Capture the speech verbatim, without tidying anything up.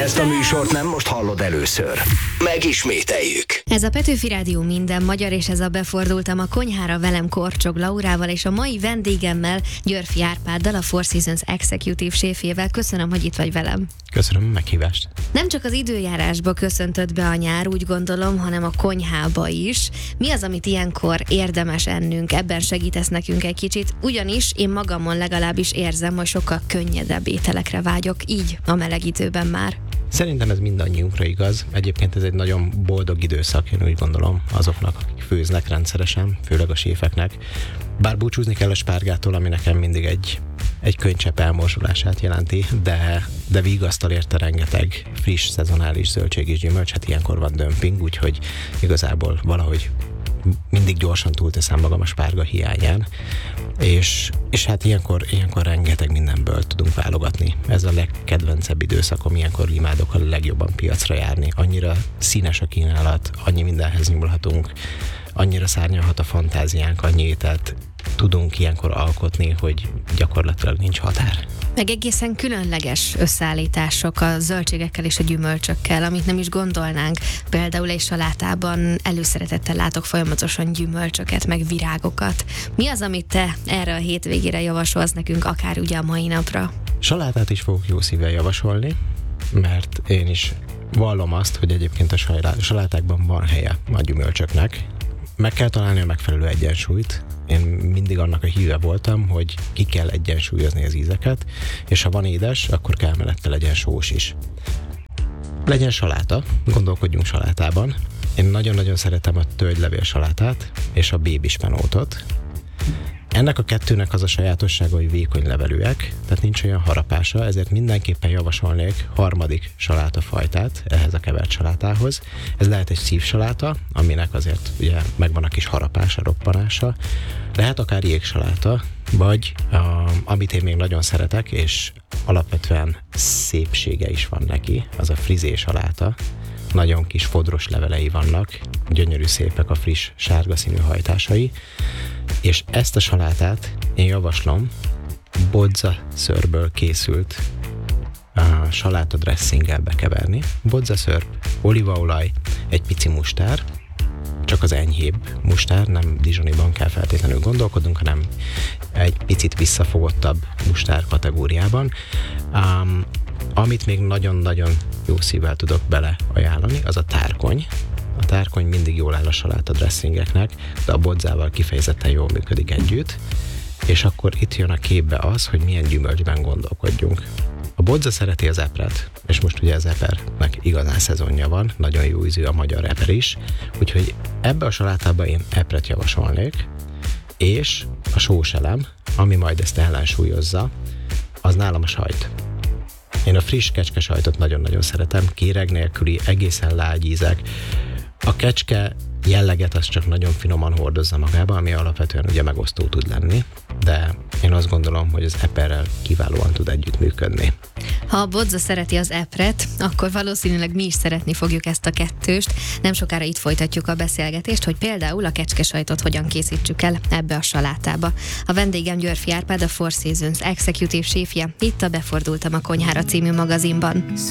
Ezt a műsort nem most hallod először. Megismételjük. Ez a Petőfi Rádió minden magyar, és ez a Befordultam a konyhára velem Korcsog Laurával, és a mai vendégemmel Györffy Árpáddal, a Four Seasons Executive séfjével. Köszönöm, hogy itt vagy velem. Köszönöm a meghívást. Nem csak az időjárásba köszöntött be a nyár, úgy gondolom, hanem a konyhába is. Mi az, amit ilyenkor érdemes ennünk? Ebben segítesz nekünk egy kicsit, ugyanis én magamon legalábbis érzem, hogy sokkal könnyedebb ételekre vágyok, így a meleg időben már. Szerintem ez mindannyiunkra igaz. Egyébként ez egy nagyon boldog időszak, én úgy gondolom, azoknak, akik főznek rendszeresen, főleg a séfeknek. Bár búcsúzni kell a spárgától, ami nekem mindig egy, egy könycsepp elmorzsolását jelenti, de, de vigasztal érte rengeteg friss, szezonális zöldség és gyümölcs, hát ilyenkor van dömping, úgyhogy igazából valahogy mindig gyorsan túlteszem magam a spárga hiányán, és, és hát ilyenkor, ilyenkor rengeteg mindenből tudunk válogatni. Ez a legkedvencebb időszakom, ilyenkor imádok a legjobban piacra járni. Annyira színes a kínálat, annyi mindenhez nyúlhatunk, annyira szárnyalhat a fantáziánk, annyi ételt tudunk ilyenkor alkotni, hogy gyakorlatilag nincs határ. Meg egészen különleges összeállítások a zöldségekkel és a gyümölcsökkel, amit nem is gondolnánk. Például egy salátában előszeretettel látok folyamatosan gyümölcsöket, meg virágokat. Mi az, amit te erre a hétvégére javasolsz nekünk, akár ugye a mai napra? Salátát is fogok jó szívvel javasolni, mert én is vallom azt, hogy egyébként a salátákban van helye a gyümölcsöknek. Meg kell találni a megfelelő egyensúlyt. Én mindig annak a híve voltam, hogy ki kell egyensúlyozni az ízeket, és ha van édes, akkor kell mellette legyen sós is. Legyen saláta, gondolkodjunk salátában. Én nagyon-nagyon szeretem a tölgylevél salátát és a bébispenótot. Ennek a kettőnek az a sajátossága, hogy vékony levelűek, tehát nincs olyan harapása, ezért mindenképpen javasolnék harmadik salátafajtát ehhez a kevert salátához. Ez lehet egy szívsaláta, aminek azért ugye megvan a kis harapása, roppanása. Lehet akár jégsaláta, vagy a, amit én még nagyon szeretek, és alapvetően szépsége is van neki, az a frizé saláta. Nagyon kis fodros levelei vannak, gyönyörű szépek a friss, sárga színű hajtásai, és ezt a salátát én javaslom bodza szőrből készült a saláta dressinggel bekeverni. Bodza szőr, olívaolaj, egy pici mustár, csak az enyhébb mustár, nem dijoniban kell feltétlenül gondolkodnunk, hanem egy picit visszafogottabb mustár kategóriában. Um, Amit még nagyon-nagyon jó szívvel tudok bele ajánlani, az a tárkony. A tárkony mindig jól áll a saláta dressingeknek, de a bodzával kifejezetten jól működik együtt, és akkor itt jön a képbe az, hogy milyen gyümölcsben gondolkodjunk. A bodza szereti az epret, és most ugye az epernek igazán szezonja van, nagyon jó ízű a magyar eper is, úgyhogy ebbe a salátába én epret javasolnék, és a sós elem, ami majd ezt ellensúlyozza, az nálam a sajt. Én a friss kecskesajtot nagyon-nagyon szeretem, kéreg nélküli, egészen lágy ízek. A kecske jelleget az csak nagyon finoman hordozza magába, ami alapvetően ugye megosztó tud lenni, de én azt gondolom, hogy az eperrel kiválóan tud együttműködni. Ha a bodza szereti az epret, akkor valószínűleg mi is szeretni fogjuk ezt a kettőst. Nem sokára itt folytatjuk a beszélgetést, hogy például a kecskesajtot hogyan készítsük el ebbe a salátába. A vendégem Györffy Árpád, a Four Seasons Executive séfje, itt a Befordultam a konyhára című magazinban.